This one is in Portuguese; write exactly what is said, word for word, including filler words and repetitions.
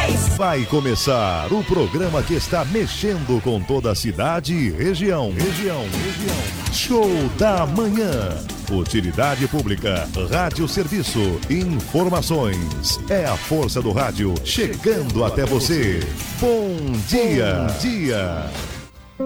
dez. Vai começar o programa que está mexendo com toda a cidade e região. Região, região. Show da Manhã. Utilidade pública, rádio serviço, informações. É a força do rádio chegando até você. Bom dia. Bom dia.